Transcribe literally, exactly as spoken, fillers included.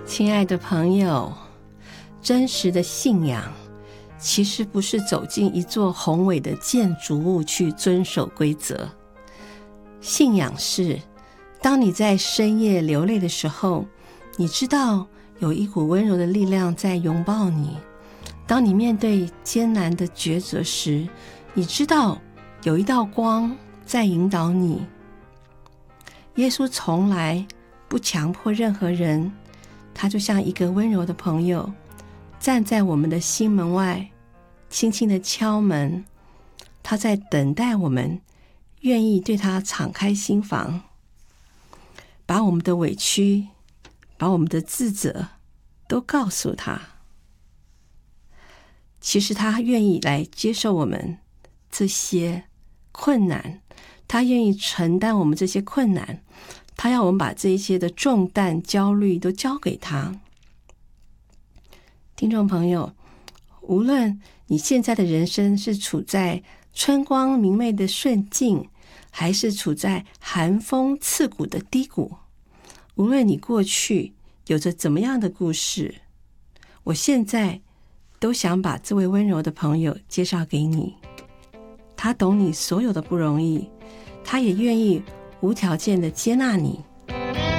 亲爱的朋友，真实的信仰其实不是走进一座宏伟的建筑物去遵守规则。信仰是当你在深夜流泪的时候，你知道有一股温柔的力量在拥抱你；当你面对艰难的抉择时，你知道有一道光在引导你。耶稣从来不强迫任何人，他就像一个温柔的朋友，站在我们的心门外，轻轻地敲门。他在等待我们愿意对他敞开心房，把我们的委屈，把我们的自责都告诉他。其实他愿意来接受我们这些困难，他愿意承担我们这些困难，他要我们把这一些的重担、焦虑都交给他。听众朋友，无论你现在的人生是处在春光明媚的顺境，还是处在寒风刺骨的低谷，无论你过去有着怎么样的故事，我现在都想把这位温柔的朋友介绍给你。他懂你所有的不容易，他也愿意无条件的接纳你。